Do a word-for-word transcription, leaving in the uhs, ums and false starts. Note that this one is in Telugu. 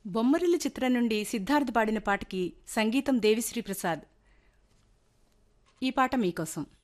బొమ్మరిల్లు చిత్రం నుండి సిద్ధార్థ్ పాడిన పాటకి సంగీతం దేవిశ్రీ ప్రసాద్. ఈ పాట మీకోసం.